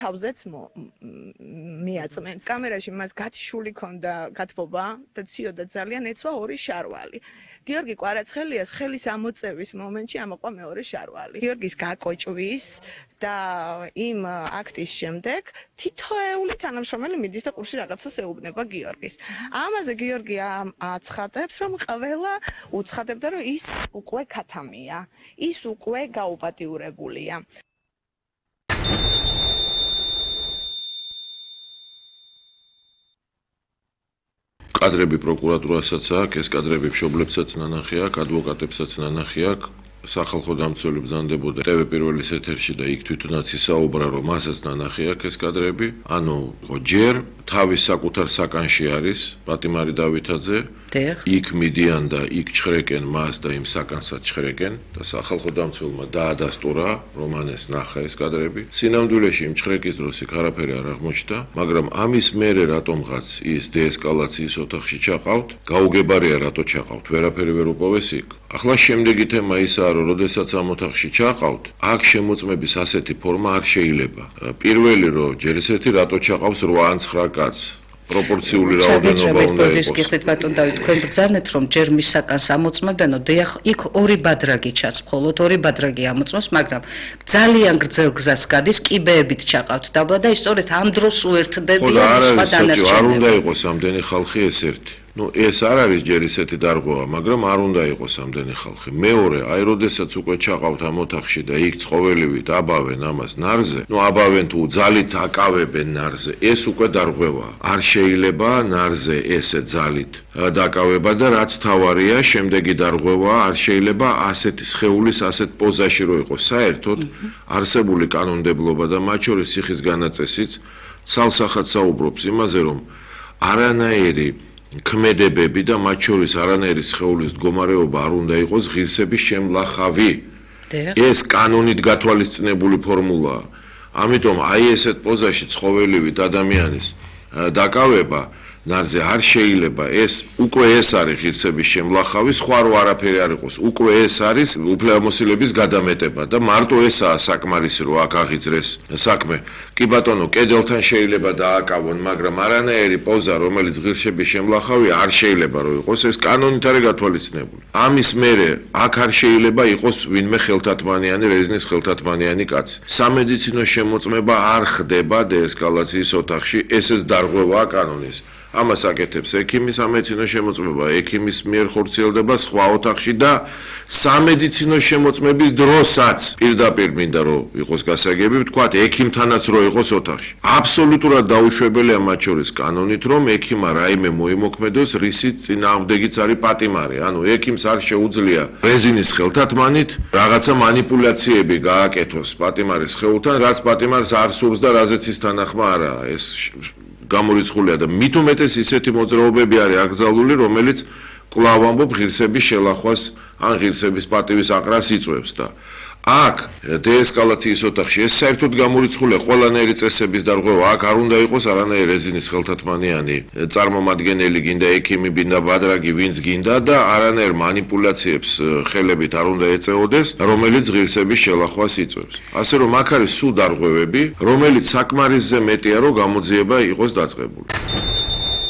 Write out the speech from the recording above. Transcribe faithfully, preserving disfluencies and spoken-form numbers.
თავზეც მიაწმენს. კამერაში მას გათიშული ქონდა გათბობა და ციოდა ძალიან ეცვა ორი შარვალი. გიორგი კვარაცხელიას ხელის ამოწევის მომენტში ამოყვა მეორე შარვალი. გიორგის გაკოჭვის და იმ აქტის შემდეგ თითოეული თანამშრომელი მიდის და ყურში რაღაცას ეუბნება გიორგის. ამაზე გიორგი აცხადებს, რომ ყველა უცხადებდა, რომ ის უკვე ქათამია, ის უკვე გაუპატიურებულია. კადრები პროკურატურასაც აქვს, ეს კადრები მშობლებსაც ნანახი აქვს, ადვოკატებსაც ნანახი აქვს. სახალხო დამცველი ბრძანდებოდა ტევ პირველის ეთერში და იქ თვითონაც ისაუბრა, რომ მასაც ნანახი აქვს ეს კადრები. ანუ ჯერ თავის საკუთარ საკანში არის პატიმარი დავითაძე. იქ მიდიან და იქ ჩხრეკენ მას და იმ საკანსაც ჩხრეკენ და სახალხო დამცველმა დაადასტურა, რომ ანეს ნახა ეს კადრები. სინამდვილეში იმ ჩხრეკის დროს იქ არაფერი არ აღმოჩნდა, მაგრამ ამის მერე რატომღაც ის დეესკალაციის ოთახში ჩაყავთ, გაუგებარია რატო ჩაყავთ, ვერაფერი ვერ უპოვეს იქ. ახლა შემდეგი თემა ისაა, რომ როდესაც ამ ოთახში ჩაყავთ, აქ შემოწმების ასეთი ფორმა არ შეიძლება. პირველი რომ ჯერ ესეთი რატო ჩაყავს რვა ან ცხრა კაცს. პროპორციული რაოდენობა უნდა იყოს. გიხდით ბატონ დავით, თქვენ ბრძანეთ, რომ ჯერ მის საკანს ამოწმებდნო, დიახ, იქ ორი ბადრაგი ჩაც, მხოლოდ ორი ბადრაგი ამოწმოს, მაგრამ ძალიან გრძელ გზას გადის, კიბეებით ჩაყავთ დაბლა და ის სწორედ ამ დროს უერთდებიან სხვა დანარჩენები. არ უნდა იყოს ამდენი ხალხი ეს ერთი. Ну, ეს არ არის ჯერ ისეთი დარღვევა, მაგრამ არ უნდა იყოს ამდენი ხალხი. მეორე, აი, როდესაც უკვე ჩაყავთ ამ ოთახში და იქ ცხოველივით აბავენ ამას ნარზე, ну, აბავენ თუ ძალით აკავებენ ნარზე, ეს უკვე დარღვევაა. არ შეიძლება ნარზე ესე ძალით დაკავება და რაც თავარია, შემდეგი დარღვევა არ შეიძლება ასეთი სხეულის ასეთ პოზაში რო იყოს. საერთოდ არსებული კანონმდებლობა და მათ შორის ციხის განაწესიც ცალსახად საუბრობს იმაზე, რომ არანაირი ქმედებები და მათ შორის არანაირი სხეულის მდგომარეობა არ უნდა იყოს ღირსების შემლახავი. ეს კანონით გათვალისწინებული ფორმულაა. ამიტომ აი ესეთ პოზაში ცხოველივით ადამიანის დაკავება ნარზე არ შეიძლება. ეს უკვე ეს არის ღირსების შემლახავი, სხვა რო არაფერი არ იყოს. უკვე ეს არის უფლებამოსილების გადამეტება და მარტო ესაა საკმარისი რომ აქ აღიძრეს საქმე. კი ბატონო, კედელთან შეიძლება დააკავონ, მაგრამ არანაირი პოზა, რომელიც ღირსების შემლახავი არ შეიძლება რომ იყოს, ეს კანონით არის გათვალისწინებული. ამის მერე აქ არ შეიძლება იყოს ვინმე ხელთათმანიანი, რეზნის ხელთათმანიანი კაცი. სამედიცინო შემოწმება არ ხდება დეესკალაციის ოთახში, ესეც დარღვევაა კანონის. ამას აკეთებს ექიმის სამედიცინო შემოწმება, ექიმის მიერ ხორციელდება სხვა ოთახში და სამედიცინო შემოწმების დროსაც პირდაპირ მინდა რომ იყოს გასაგები, ვთქვათ, ექიმთანაც რო იყოს ოთახში. აბსოლუტურად დაუშვებელია მათ შორის კანონით, რომ ექიმა რაიმე მოიმოქმედოს, რისიც წინააღმდეგიც არის პატიმარი. ანუ ექიმს არ შეუძლია რეზინის ხელთათმანით რაღაცა манипуляციები გააკეთოს პატიმარის ხეულთან, რაც პატიმარს არ სურს და რაზეც ის თანახმა არაა. ეს გამორიცხულია და მით უმეტეს ისეთი მოძრაობები არის აკრძალული, რომელიც კვლავ ამბობ ღირსების შელახვას ან ღირსების პატივის აყრას იწვევს და აქ დეესკალაციის ოთახში ეს საერთოდ გამორიცხულია ყველანაირი წესების დარღვევა. აქ არ უნდა იყოს არანაირი რეზინის ხელთათმანიანი წარმომადგენელი, გინდა ექიმი, გინდა ბადრაგი, ვინც გინდა და არანაირ манипуляციებს ხელებით არ უნდა ეწეოდეს, რომელიც ღირსების შელახვას იწვევს. ასე რომ აქ არის სულ დარღვევები, რომელიც საკმარისზე მეტია, რომ გამოძიება იყოს დაწყებული.